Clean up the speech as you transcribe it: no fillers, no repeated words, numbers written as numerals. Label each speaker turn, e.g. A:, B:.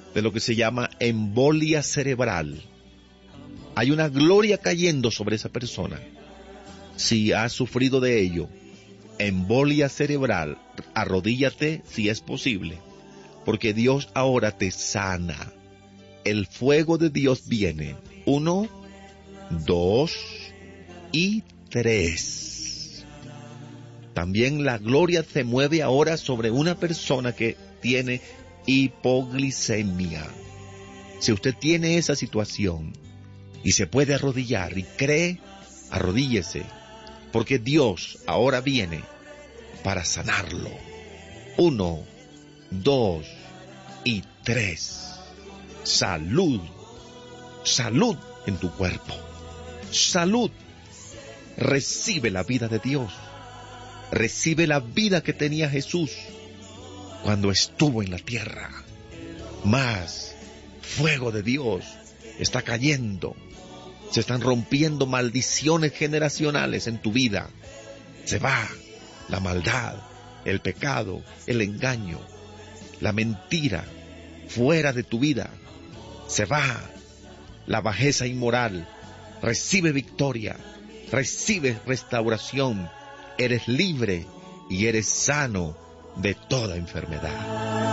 A: de lo que se llama embolia cerebral. Hay una gloria cayendo sobre esa persona. Si has sufrido de ello, embolia cerebral, arrodíllate si es posible, porque Dios ahora te sana. El fuego de Dios viene. 1, 2 y 3. También la gloria se mueve ahora sobre una persona que tiene hipoglicemia. Si usted tiene esa situación y se puede arrodillar y cree, arrodíllese, porque Dios ahora viene para sanarlo. 1, 2 y 3. Salud, salud en tu cuerpo, salud. Recibe la vida de Dios, recibe la vida que tenía Jesús cuando estuvo en la tierra. Más fuego de Dios está cayendo. Se están rompiendo maldiciones generacionales en tu vida. Se va la maldad, el pecado, el engaño, la mentira fuera de tu vida. Se va la bajeza inmoral. Recibe victoria, recibe restauración. Eres libre y eres sano de toda enfermedad.